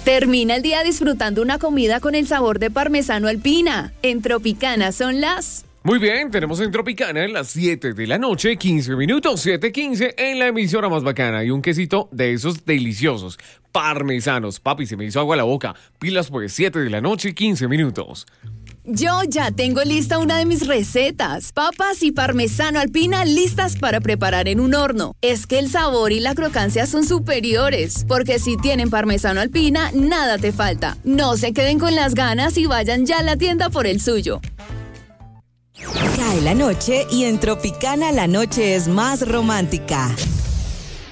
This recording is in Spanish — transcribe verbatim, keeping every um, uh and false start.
Termina el día disfrutando una comida con el sabor de parmesano Alpina. En Tropicana son las... Muy bien, tenemos en Tropicana en las siete de la noche, quince minutos, siete quince en la emisora más bacana. Y un quesito de esos deliciosos, parmesanos. Papi, se me hizo agua la boca. Pilas pues, siete de la noche, quince minutos. Yo ya tengo lista una de mis recetas. Papas y parmesano Alpina listas para preparar en un horno. Es que el sabor y la crocancia son superiores, porque si tienen parmesano Alpina, nada te falta. No se queden con las ganas y vayan ya a la tienda por el suyo. Cae la noche y en Tropicana la noche es más romántica.